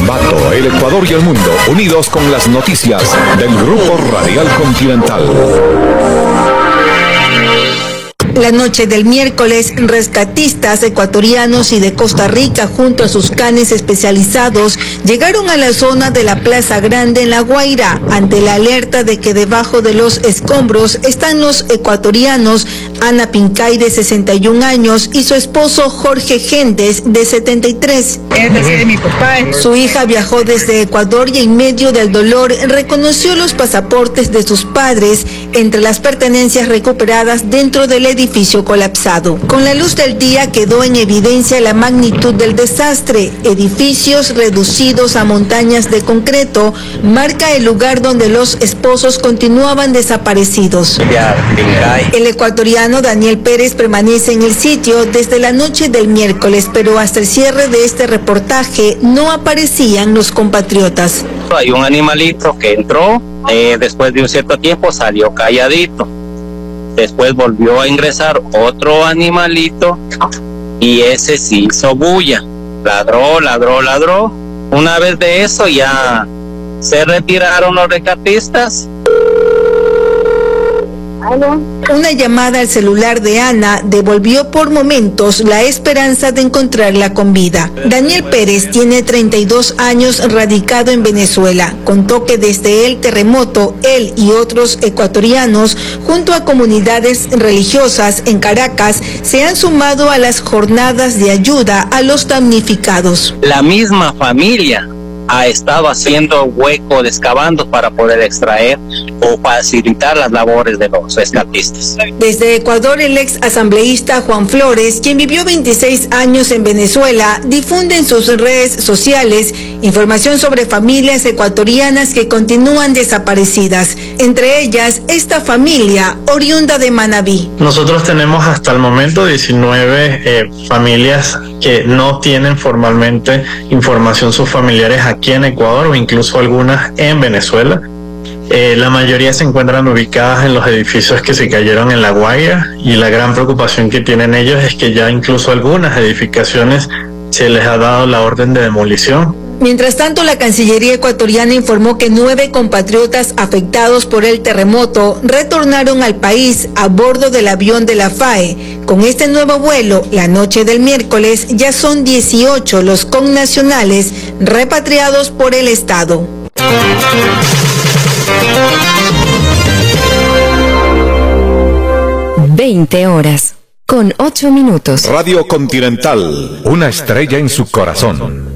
Ambato, el Ecuador y el mundo, unidos con las noticias del Grupo Radial Continental. La noche del miércoles, rescatistas ecuatorianos y de Costa Rica, junto a sus canes especializados, llegaron a la zona de la Plaza Grande en La Guaira, ante la alerta de que debajo de los escombros están los ecuatorianos Ana Pincay, de 61 años, y su esposo Jorge Gendes, de 73. Su hija viajó desde Ecuador y en medio del dolor reconoció los pasaportes de sus padres entre las pertenencias recuperadas dentro del edificio colapsado. Con la luz del día quedó en evidencia la magnitud del desastre. Edificios reducidos a montañas de concreto marca el lugar donde los esposos continuaban desaparecidos. El ecuatoriano Daniel Pérez permanece en el sitio desde la noche del miércoles, pero hasta el cierre de este reportaje no aparecían los compatriotas. Hay un animalito que entró, después de un cierto tiempo salió calladito. Después volvió a ingresar otro animalito y ese sí hizo bulla. Ladró. Una vez de eso ya se retiraron los rescatistas. Una llamada al celular de Ana devolvió por momentos la esperanza de encontrarla con vida. Daniel Pérez tiene 32 años, radicado en Venezuela. Contó que desde el terremoto, él y otros ecuatorianos, junto a comunidades religiosas en Caracas, se han sumado a las jornadas de ayuda a los damnificados. La misma familia ha estado haciendo huecos, excavando para poder extraer o facilitar las labores de los rescatistas. Desde Ecuador, el ex asambleísta Juan Flores, quien vivió 26 años en Venezuela, difunde en sus redes sociales información sobre familias ecuatorianas que continúan desaparecidas, entre ellas esta familia oriunda de Manabí. Nosotros tenemos hasta el momento 19 familias que no tienen formalmente información sus familiares aquí en Ecuador o incluso algunas en Venezuela. La mayoría se encuentran ubicadas en los edificios que se cayeron en La Guaira, y la gran preocupación que tienen ellos es que ya incluso algunas edificaciones se les ha dado la orden de demolición. Mientras tanto, la Cancillería ecuatoriana informó que 9 compatriotas afectados por el terremoto retornaron al país a bordo del avión de la FAE. Con este nuevo vuelo, la noche del miércoles, ya son 18 los connacionales repatriados por el Estado. 20 horas, con 8 minutos. Radio Continental, una estrella en su corazón.